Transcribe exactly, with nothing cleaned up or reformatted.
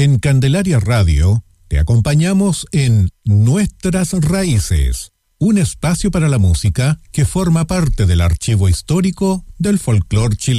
En Candelaria Radio te acompañamos en Nuestras Raíces, un espacio para la música que forma parte del archivo histórico del folclore chileno.